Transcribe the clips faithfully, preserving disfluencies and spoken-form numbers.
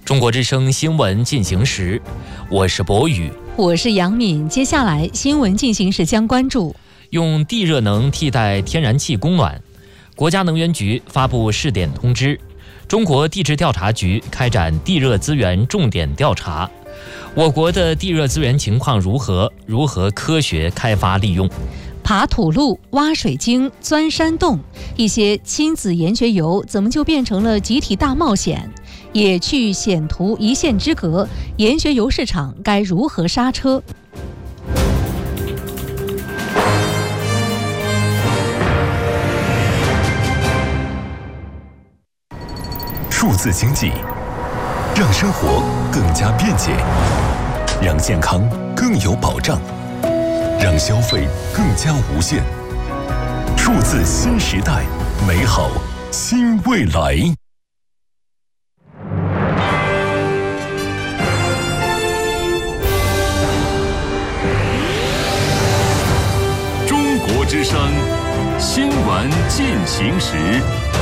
中国之声新闻进行时，我是博宇， 我是杨敏。接下来新闻进行时将关注： 用地热能替代天然气供暖。国家能源局发布试点通知，中国地质调查局开展地热资源重点调查。我国的地热资源情况如何？如何科学开发利用？ 爬土路、挖水晶、钻山洞，一些亲子研学游怎么就变成了集体大冒险？野趣险途一线之隔，研学游市场该如何刹车？ 数字经济让生活更加便捷，让健康更有保障，让消费更加无限。数字新时代，美好新未来。 中国之声新闻进行时。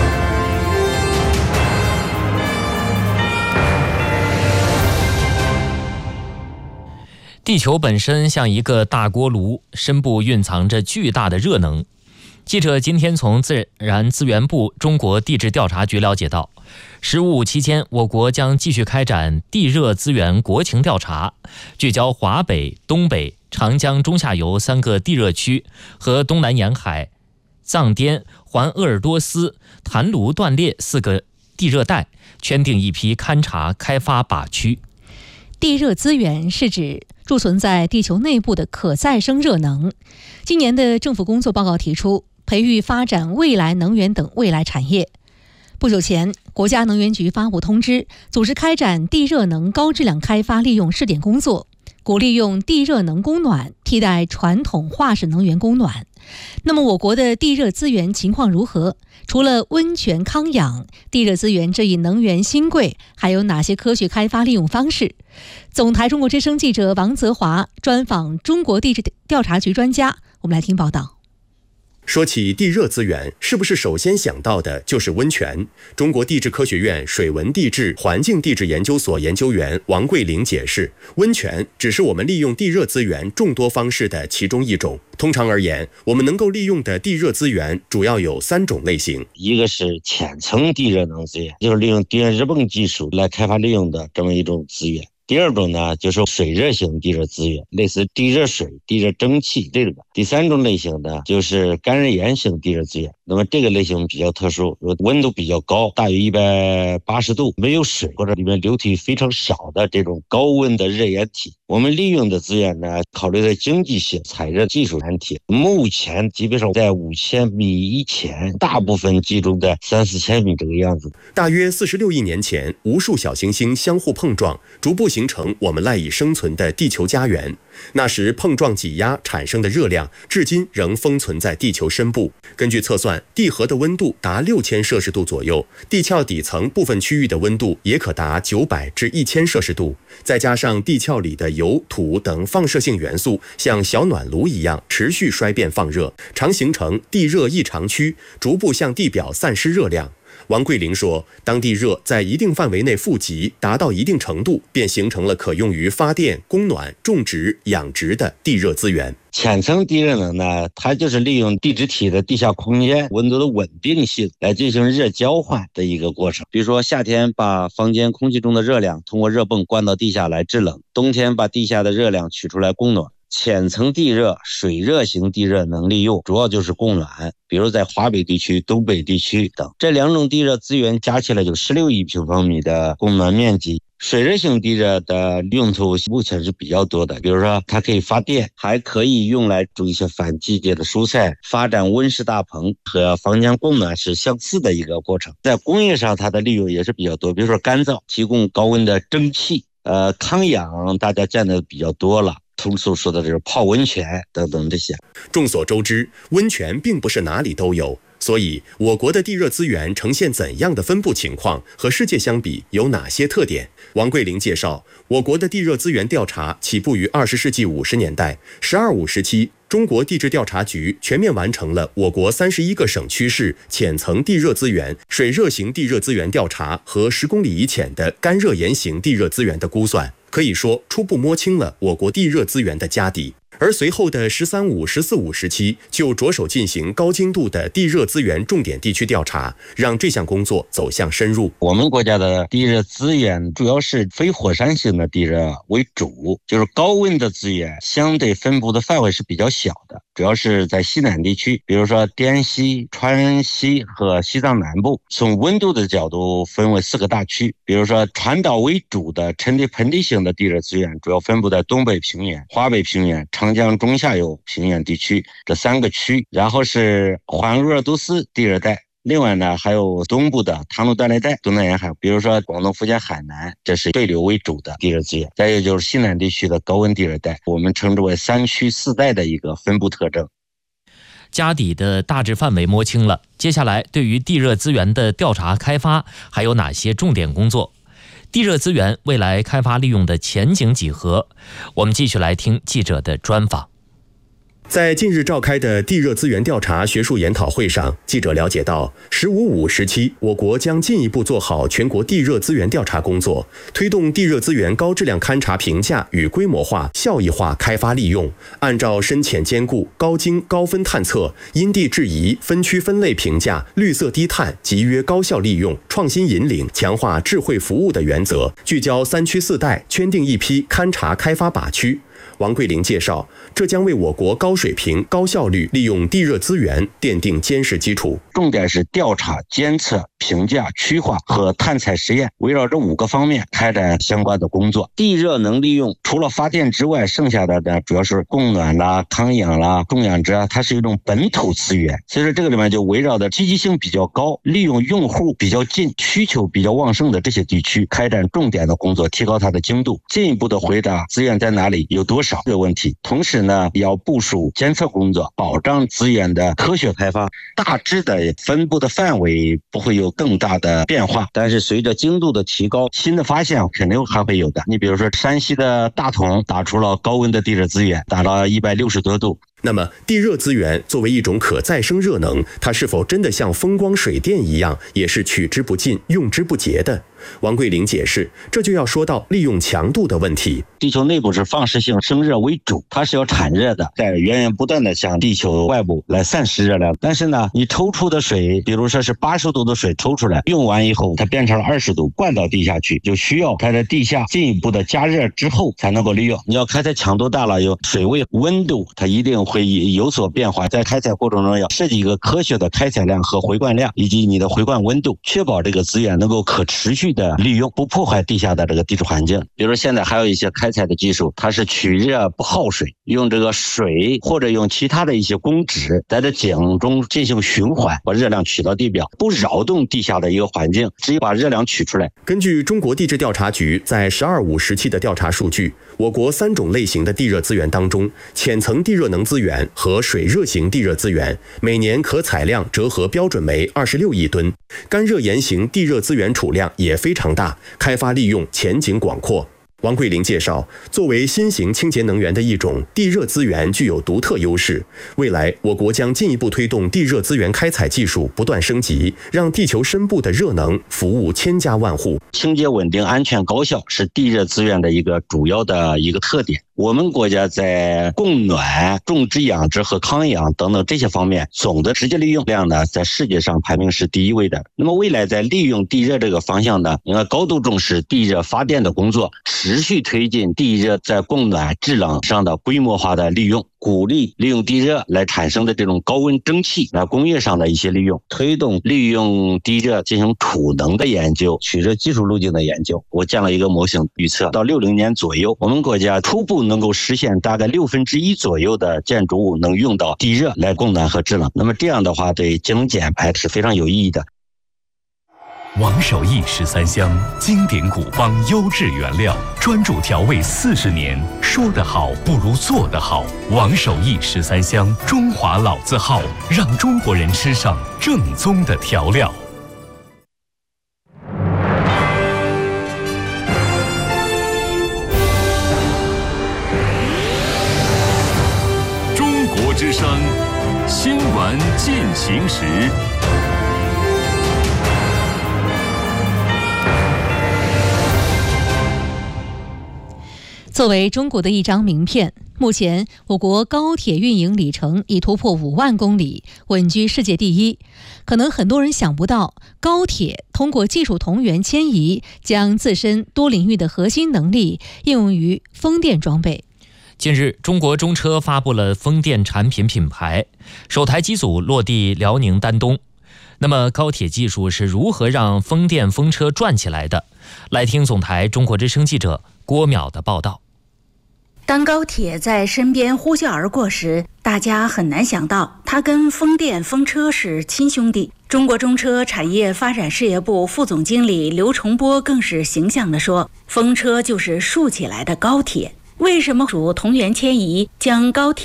地球本身像一个大锅炉，深部蕴藏着巨大的热能。记者今天从自然资源部中国地质调查局了解到，十五期间，我国将继续开展地热资源国情调查，聚焦华北、东北、长江中下游三个地热区和东南沿海、藏滇、环鄂尔多斯、坛卢断裂四个地热带，圈定一批勘察开发靶区。 地热资源是指贮存在地球内部的可再生热能。今年的政府工作报告提出，培育发展未来能源等未来产业。不久前，国家能源局发布通知，组织开展地热能高质量开发利用试点工作，鼓励用地热能供暖替代传统化石能源供暖。那么我国的地热资源情况如何？除了温泉康养，地热资源这一能源新贵还有哪些科学开发利用方式？总台中国之声记者王泽华专访中国地质调查局专家，我们来听报道。 说起地热资源，是不是首先想到的就是温泉？中国地质科学院水文地质环境地质研究所研究员王桂玲解释，温泉只是我们利用地热资源众多方式的其中一种。通常而言，我们能够利用的地热资源主要有三种类型。 一个是浅层地热能资源，就是利用地热热泵技术来开发利用的这么一种资源。第二种呢，就是水热型地热资源，类似地热水、地热蒸汽这个。第三种类型呢，就是干热岩型地热资源。那么这个类型比较特殊，温度比较高，大于一百八十度，没有水或者里面流体非常少的这种高温的热岩体。我们利用的资源呢，考虑的经济性、采热技术难题。目前基本上在五千米以前，大部分集中在三四千米这个样子。 大约四十六亿年前，无数小行星相互碰撞，逐步形成我们赖以生存的地球家园。那时碰撞挤压产生的热量，至今仍封存在地球深部。根据测算，地核的温度达六千摄氏度左右，地壳底层部分区域的温度也可达九百至一千摄氏度。再加上地壳里的油、土等放射性元素像小暖炉一样持续衰变放热，常形成地热异常区，逐步向地表散失热量。王桂玲说，当地热在一定范围内富集，达到一定程度，便形成了可用于发电、供暖、种植、养殖的地热资源。 浅层地热能呢，它就是利用地质体的地下空间温度的稳定性来进行热交换的一个过程。比如说夏天把房间空气中的热量通过热泵灌到地下来制冷，冬天把地下的热量取出来供暖。浅层地热、水热型地热能利用主要就是供暖，比如在华北地区、东北地区等，这两种地热资源加起来就十六亿平方米的供暖面积。水热型地热的用途目前是比较多的，比如说它可以发电，还可以用来种一些反季节的蔬菜，发展温室大棚，和房间供暖是相似的一个过程。在工业上它的利用也是比较多，比如说干燥，提供高温的蒸汽，呃，康养大家见的比较多了，通俗说的这是泡温泉等等这些。 众所周知，温泉并不是哪里都有，所以我国的地热资源呈现怎样的分布情况，和世界相比有哪些特点？王桂玲介绍，我国的地热资源调查起步于二十世纪五十年代，十二五时期中国地质调查局全面完成了我国三十一个省区市浅层地热资源、水热型地热资源调查和十公里以浅的干热岩型地热资源的估算，可以说初步摸清了我国地热资源的家底。而随后的“十三五”“十四五”时期，就着手进行高精度的地热资源重点地区调查，让这项工作走向深入。 我们国家的地热资源主要是非火山型的地热为主，就是高温的资源相对分布的范围是比较小的，主要是在西南地区，比如说滇西、川西和西藏南部。从温度的角度分为四个大区，比如说传导为主的沉地盆地型的地热资源主要分布在东北平原、华北平原、长江中下游平原地区这三个区，然后是环鄂尔多斯地热带，另外呢还有东部的唐努断裂带、东南沿海，比如说广东、福建、海南，这是对流为主的地热资源。再有就是西南地区的高温地热带，我们称之为三区四带的一个分布特征。 家底的大致范围摸清了，接下来对于地热资源的调查开发还有哪些重点工作？地热资源未来开发利用的前景几何？我们继续来听记者的专访。 在近日召开的地热资源调查学术研讨会上，记者了解到，十五五时期，我国将进一步做好全国地热资源调查工作，推动地热资源高质量勘查评价与规模化、效益化开发利用，按照深浅兼顾、高精高分探测、因地制宜、分区分类评价、绿色低碳、集约高效利用、创新引领、强化智慧服务的原则，聚焦三区四带，圈定一批勘查开发靶区。王桂玲介绍，这将为我国高水平、高效率利用地热资源奠定坚实基础。 重点是调查、监测、评价、区划和探采实验，围绕这五个方面开展相关的工作。地热能利用除了发电之外，剩下的呢主要是供暖啦、康养啦、种养殖啊，它是一种本土资源。所以说这个里面就围绕的积极性比较高、利用用户比较近、需求比较旺盛的这些地区开展重点的工作，提高它的精度，进一步的回答资源在哪里、有多少这个问题。同时呢，要部署监测工作，保障资源的科学开发。大致的分布的范围不会有更大的变化，但是随着精度的提高，新的发现肯定还会有的。你比如说山西的大同打出了高温的地热资源，达到一百六十多度。 那么地热资源作为一种可再生热能，它是否真的像风光水电一样，也是取之不尽、用之不竭的？王桂玲解释，这就要说到利用强度的问题。 地球内部是放射性生热为主，它是要产热的，在源源不断的向地球外部来散失热量。但是呢，你抽出的水，比如说是八十度的水抽出来，用完以后它变成了二十度，灌到地下去，就需要它在地下进一步的加热之后才能够利用。你要开采强度大了，有水位、温度，它一定会有所变化。在开采过程中要设计一个科学的开采量和回灌量，以及你的回灌温度，确保这个资源能够可持续的利用，不破坏地下的这个地质环境。比如说现在还有一些开采的技术，它是取热不耗水，用这个水或者用其他的一些公脂在这井中进行循环，把热量取到地表，不扰动地下的一个环境，只有把热量取出来。 根据中国地质调查局在“十二五”时期的调查数据，我国三种类型的地热资源当中，浅层地热能资源和水热型地热资源每年可采量折合标准为二十六亿吨，干热岩型地热资源储量也非常大，开发利用前景广阔。王桂玲介绍，作为新型清洁能源的一种，地热资源具有独特优势。未来，我国将进一步推动地热资源开采技术不断升级，让地球深部的热能服务千家万户。 清洁稳定、安全高效是地热资源的一个主要的一个特点。我们国家在供暖、种植养殖和康养等等这些方面，总的直接利用量呢，在世界上排名是第一位的。那么未来在利用地热这个方向呢，应该高度重视地热发电的工作，持续推进地热在供暖、制冷上的规模化的利用，鼓励利用地热来产生的这种高温蒸汽来工业上的一些利用，推动利用地热进行储能的研究、取热技术路径的研究。我建了一个模型预测，到六零年左右，我们国家初步能够实现大概六分之一左右的建筑物能用到地热来供暖和制冷。那么这样的话，对节能减排是非常有意义的。 王守义十三香，经典古方优质原料，专注调味四十年，说得好不如做得好。王守义十三香，中华老字号，让中国人吃上正宗的调料。 中国行时。 作为中国的一张名片，目前我国高铁运营里程已突破五万公里，稳居世界第一。可能很多人想不到，高铁通过技术同源迁移，将自身多领域的核心能力应用于风电装备。 近日，中国中车发布了风电产品品牌，首台机组落地辽宁丹东。那么，高铁技术是如何让风电风车转起来的？来听总台中国之声记者郭淼的报道。 当高铁在身边呼啸而过时，大家很难想到它跟风电风车是亲兄弟。中国中车产业发展事业部副总经理刘崇波更是形象地说，风车就是竖起来的高铁。为什么属同源迁移，将高铁